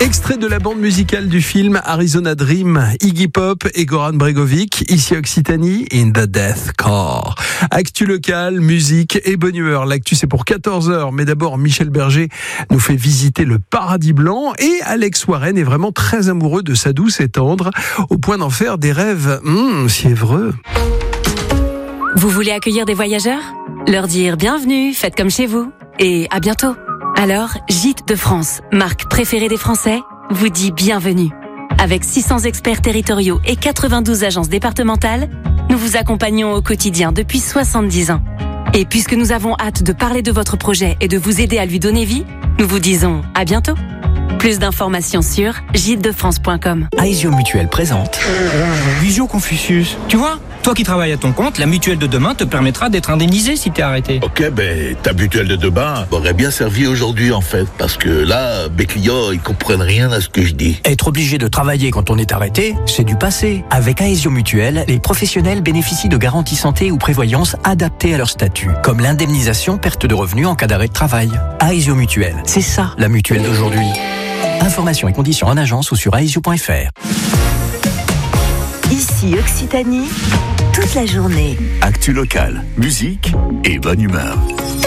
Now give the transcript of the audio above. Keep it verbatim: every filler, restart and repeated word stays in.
Extrait de la bande musicale du film Arizona Dream, Iggy Pop et Goran Bregovic, ici Occitanie, In the Death Car. Actu local, musique et bonne humeur. L'actu c'est pour quatorze heures, mais d'abord Michel Berger nous fait visiter le paradis blanc et Alex Warren est vraiment très amoureux de sa douce et tendre, au point d'en faire des rêves mmh, fiévreux. Vous voulez accueillir des voyageurs ? Leur dire bienvenue, faites comme chez vous et à bientôt. Alors, Gîtes de France, marque préférée des Français, vous dit bienvenue. Avec six cents experts territoriaux et quatre-vingt-douze agences départementales, nous vous accompagnons au quotidien depuis soixante-dix ans. Et puisque nous avons hâte de parler de votre projet et de vous aider à lui donner vie, nous vous disons à bientôt. Plus d'informations sur gîtes de france point com. Aesio Mutuelle présente Visio Confucius. Tu vois, toi qui travailles à ton compte, la mutuelle de demain te permettra d'être indemnisé si t'es arrêté. Ok, ben ta mutuelle de demain m'aurait bien servi aujourd'hui en fait, parce que là, mes clients, ils comprennent rien à ce que je dis. Être obligé de travailler quand on est arrêté, c'est du passé. Avec Aesio Mutuelle, les professionnels bénéficient de garanties santé ou prévoyance adaptées à leur statut, comme l'indemnisation perte de revenus en cas d'arrêt de travail. Aesio Mutuelle, c'est ça la mutuelle d'aujourd'hui. Informations et conditions en agence ou sur aesio point f r. Ici Occitanie, toute la journée. Actu local, musique et bonne humeur.